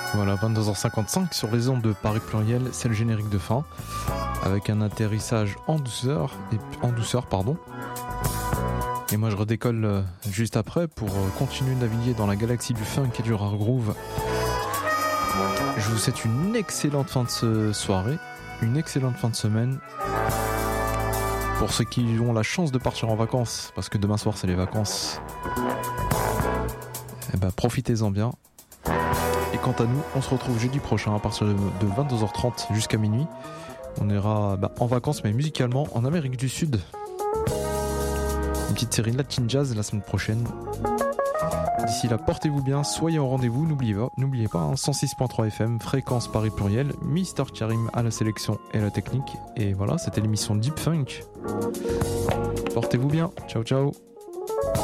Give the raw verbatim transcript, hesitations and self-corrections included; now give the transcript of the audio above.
Voilà, vingt-deux heures cinquante-cinq sur les ondes de Paris Pluriel, c'est le générique de fin, avec un atterrissage en douceur, et, en douceur pardon. Et moi je redécolle euh, juste après pour euh, continuer de naviguer dans la galaxie du funk et du rare groove. Je vous souhaite une excellente fin de ce soirée, une excellente fin de semaine. Pour ceux qui ont la chance de partir en vacances, parce que demain soir c'est les vacances, eh ben, profitez-en bien. Et quant à nous, on se retrouve jeudi prochain à partir de, de vingt-deux heures trente jusqu'à minuit. On ira bah, en vacances, mais musicalement, en Amérique du Sud. Une petite série Latin Jazz la semaine prochaine. D'ici là, portez-vous bien, soyez au rendez-vous, n'oubliez pas, n'oubliez pas hein, cent six point trois F M, fréquence Paris Pluriel, Mister Karim à la sélection et à la technique. Et voilà, c'était l'émission Deep Funk. Portez-vous bien, ciao ciao.